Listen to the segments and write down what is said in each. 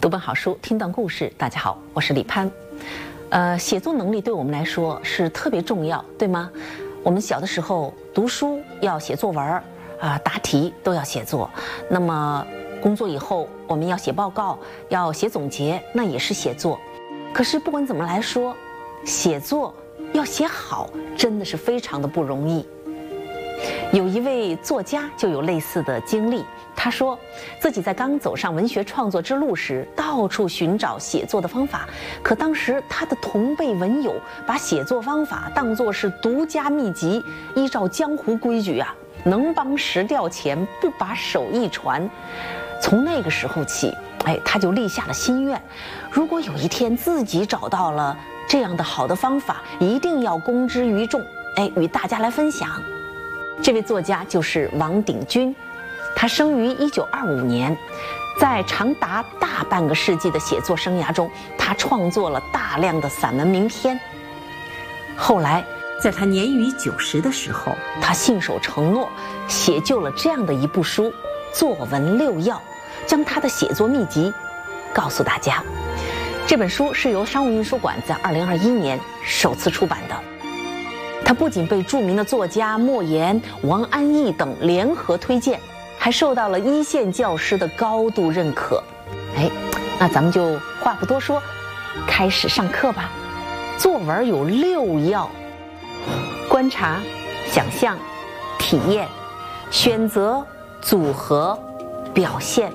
读本好书，听段故事。大家好，我是李攀。写作能力对我们来说是特别重要，对吗？我们小的时候读书要写作文答题都要写作。那么工作以后，我们要写报告，要写总结，那也是写作。可是不管怎么来说，写作要写好，真的是非常的不容易。有一位作家就有类似的经历，他说自己在刚走上文学创作之路时，到处寻找写作的方法，可当时他的同辈文友把写作方法当作是独家秘籍，依照江湖规矩能帮十吊钱，不把手艺传。从那个时候起，他就立下了心愿，如果有一天自己找到了这样的好的方法，一定要公之于众，与大家来分享。这位作家就是王鼎钧，他生于1925年，在长达大半个世纪的写作生涯中，他创作了大量的散文名篇。后来在他年逾90的时候，他信守承诺，写就了这样的一部书《作文6要》，将他的写作秘籍告诉大家。这本书是由商务印书馆在2021年首次出版的。他不仅被著名的作家莫言、王安忆等联合推荐，还受到了一线教师的高度认可。那咱们就话不多说，开始上课吧。作文有6要：观察、想象、体验、选择、组合、表现。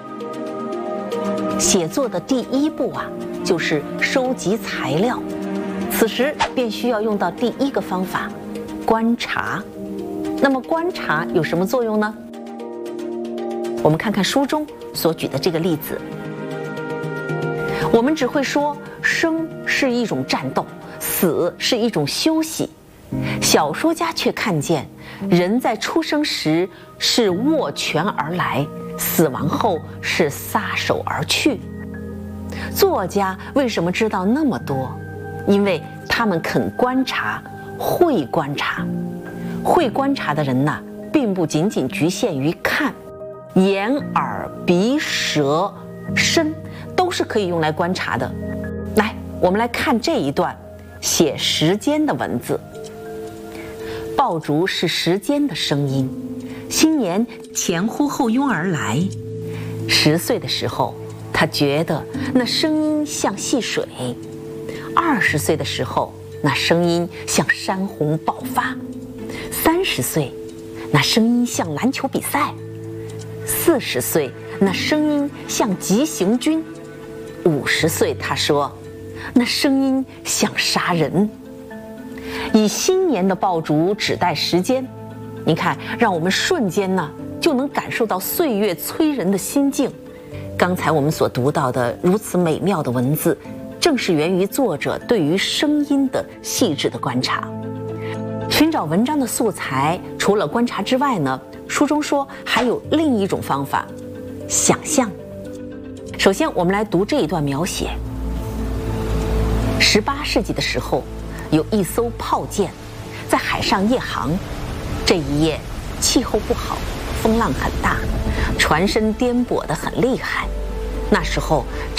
写作的第一步就是收集材料。此时便需要用到第一个方法，观察。那么观察有什么作用呢？我们看看书中所举的这个例子。我们只会说生是一种战斗，死是一种休息。小说家却看见人在出生时是握拳而来，死亡后是撒手而去。作家为什么知道那么多？因为他们肯观察，会观察。会观察的人并不仅仅局限于看，眼、耳、鼻、舌、身都是可以用来观察的。来，我们来看这一段写时间的文字。爆竹是时间的声音，新年前呼后拥而来。10岁的时候，他觉得那声音像戏水；20岁的时候，那声音像山洪爆发；30岁，那声音像篮球比赛；40岁，那声音像急行军；50岁，他说，那声音像杀人。以新年的爆竹指代时间，你看，让我们瞬间就能感受到岁月催人的心境。刚才我们所读到的如此美妙的文字，正是源于作者对于声音的细致的观察。寻找文章的素材，除了观察之外书中说还有另一种方法，想象。首先我们来读这一段描写。18世纪的时候，有一艘炮舰在海上夜航，这一夜气候不好，风浪很大，船身颠簸得很厉害。那时候